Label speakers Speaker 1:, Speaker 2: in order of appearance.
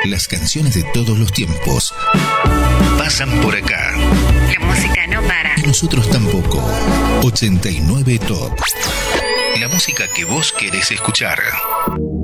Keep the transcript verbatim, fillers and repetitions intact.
Speaker 1: Las canciones de todos los tiempos pasan por acá.
Speaker 2: La música no para.
Speaker 1: Y nosotros tampoco. ochenta y nueve Top. La música que vos querés escuchar.